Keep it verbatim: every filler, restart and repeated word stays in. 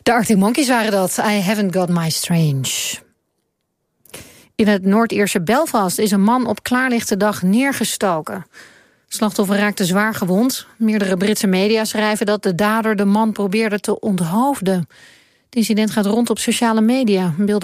De Arctic Monkeys waren dat. I haven't got my strange. In het Noord-Ierse Belfast is een man op klaarlichte dag neergestoken. Het slachtoffer raakte zwaar gewond. Meerdere Britse media schrijven dat de dader de man probeerde te onthoofden. Het incident gaat rond op sociale media. Beelden